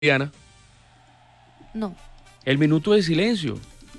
Diana, No. el minuto de silencio.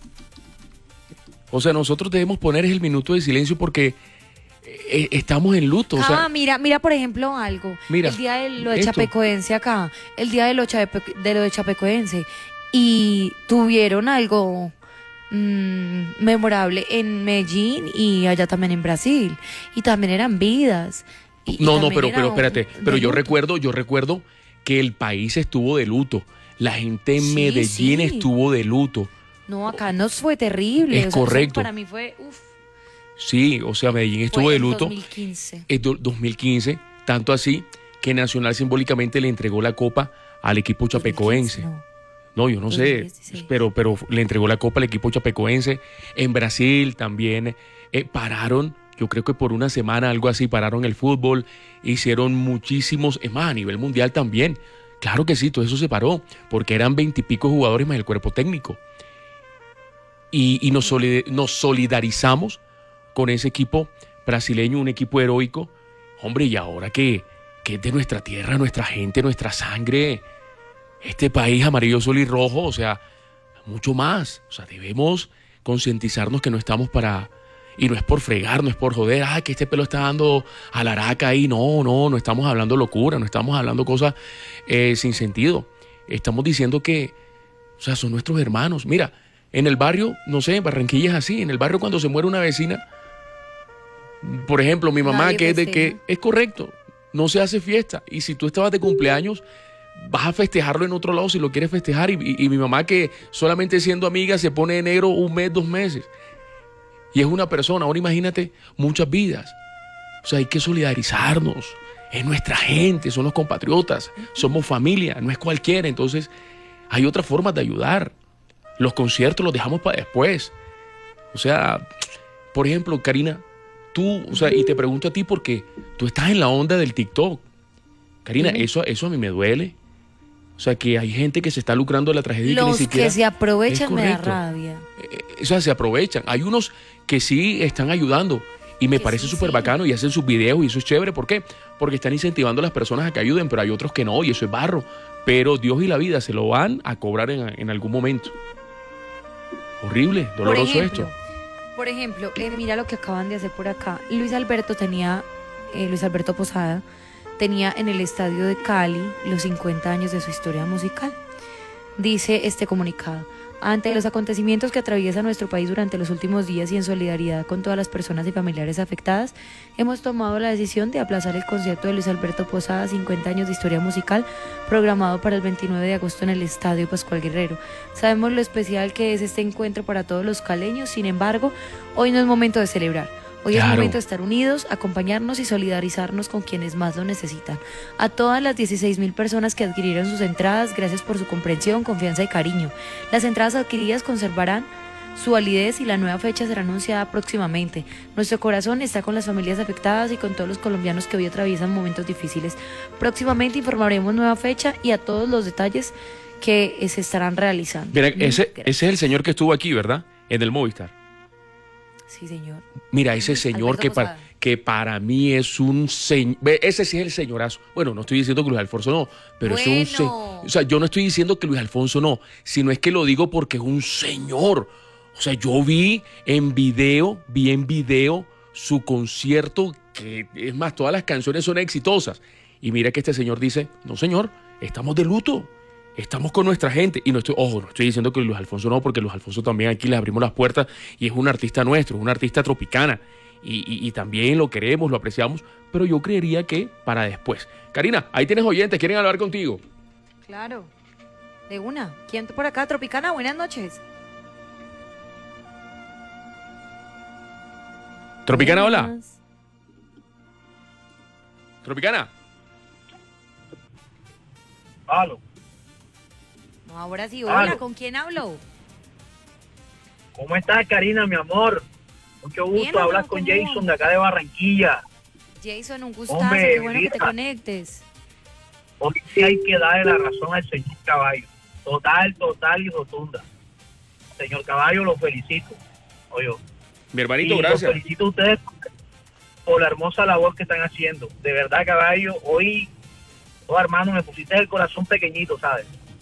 O sea, nosotros debemos poner el minuto de silencio porque estamos en luto. O sea, mira, por ejemplo, algo. mira, El día de lo de esto. Chapecoense acá, el día de de lo de Chapecoense. Y tuvieron algo memorable en Medellín y allá también en Brasil. Y también eran vidas. Y No, también pero era espérate. de Pero yo luto. recuerdo que el país estuvo de luto. La gente en Sí, Medellín sí. estuvo de luto. No, acá nos fue terrible. Es O sea, eso correcto. para mí fue, Sí, o sea, Medellín estuvo fue de en luto 2015. en 2015, tanto así que Nacional simbólicamente le entregó la copa al equipo 2015, chapecoense. no, No, yo no sé, 2016. pero le entregó la copa al equipo chapecoense. En Brasil también pararon, yo creo que por una semana, algo así, pararon el fútbol, hicieron muchísimos, es más, a nivel mundial también. Claro que sí, todo eso se paró, porque eran 20 y pico jugadores más el cuerpo técnico. Y nos solidarizamos con ese equipo brasileño, un equipo heroico. Hombre, y ahora que es de nuestra tierra, nuestra gente, nuestra sangre, este país amarillo, azul y rojo, o sea, mucho más. O sea, debemos concientizarnos que no estamos para... Y no es por fregar, no es por joder, que este pelo está dando a la araca ahí. No estamos hablando locura, no estamos hablando cosas sin sentido. Estamos diciendo que, o sea, son nuestros hermanos. Mira, en el barrio, no sé, en Barranquilla es así, en el barrio cuando se muere una vecina, por ejemplo, mi mamá, Nadie que es de festeja. que es correcto, no se hace fiesta. Y si tú estabas de cumpleaños, vas a festejarlo en otro lado si lo quieres festejar. Y mi mamá, que solamente siendo amiga se pone de negro un mes, 2 meses. Y es una persona. Ahora imagínate muchas vidas. O sea, hay que solidarizarnos. Es nuestra gente, son los compatriotas, somos familia, no es cualquiera. Entonces, hay otras formas de ayudar. Los conciertos los dejamos para después. O sea, por ejemplo, Karina, tú, o sea, y te pregunto a ti porque tú estás en la onda del TikTok. Karina, Dime. eso a mí me duele. O sea, que hay gente que se está lucrando de la tragedia y que ni Los siquiera que se aprovechan es me da correcto. rabia. O sea, se aprovechan. Hay unos que sí están ayudando y me Que parece sí, súper sí. bacano y hacen sus videos y eso es chévere. ¿Por qué? Porque están incentivando a las personas a que ayuden, pero hay otros que no y eso es barro. Pero Dios y la vida se lo van a cobrar en algún momento. Horrible, doloroso esto. Por ejemplo, mira lo que acaban de hacer por acá. Luis Alberto Posada, tenía en el estadio de Cali los 50 años de su historia musical. Dice este comunicado: ante los acontecimientos que atraviesa nuestro país durante los últimos días y en solidaridad con todas las personas y familiares afectadas, hemos tomado la decisión de aplazar el concierto de Luis Alberto Posada, 50 años de historia musical, programado para el 29 de agosto en el Estadio Pascual Guerrero. Sabemos lo especial que es este encuentro para todos los caleños, sin embargo, hoy no es momento de celebrar. Hoy es Claro. momento de estar unidos, acompañarnos y solidarizarnos con quienes más lo necesitan. A todas las 16.000 personas que adquirieron sus entradas, gracias por su comprensión, confianza y cariño. Las entradas adquiridas conservarán su validez y la nueva fecha será anunciada próximamente. Nuestro corazón está con las familias afectadas y con todos los colombianos que hoy atraviesan momentos difíciles. Próximamente informaremos nueva fecha y a todos los detalles que se estarán realizando. Mira, Mil ese gracias. es el señor que estuvo aquí, ¿verdad? En el Movistar. Sí, señor. Mira, ese señor Alberto Posada. que para mí es un señor. Ese sí es el señorazo. Bueno, no estoy diciendo que Luis Alfonso no, pero es un Bueno. o sea, yo no estoy diciendo que Luis Alfonso no, sino es que lo digo porque es un señor. O sea, yo vi en video su concierto, que es más, todas las canciones son exitosas. Y mira que este señor dice: no, señor, estamos de luto. Estamos con nuestra gente. Y no estoy diciendo que Luis Alfonso no, porque Luis Alfonso también aquí le abrimos las puertas y es un artista nuestro, es un artista tropicana. Y también lo queremos, lo apreciamos, pero yo creería que para después. Karina, ahí tienes oyentes, quieren hablar contigo. Claro. De una. ¿Quién por acá? Tropicana, buenas noches. Tropicana, hola. Buenas. Tropicana. Aló. No, ahora sí, hola, Aló. ¿con quién hablo? ¿Cómo estás, Karina, mi amor? Mucho gusto Bien, hablar amor, con ¿cómo Jason va? de acá de Barranquilla. Jason, un gustazo, Hombre, qué bueno que te mira. conectes. Hoy sí hay que darle la razón al señor Caballo. Total y rotunda. Señor Caballo, lo felicito. Oye, Mi hermanito, y los gracias. felicito a ustedes por la hermosa labor que están haciendo. De verdad, Caballo, hoy, hermano, me pusiste el corazón pequeñito, ¿sabes?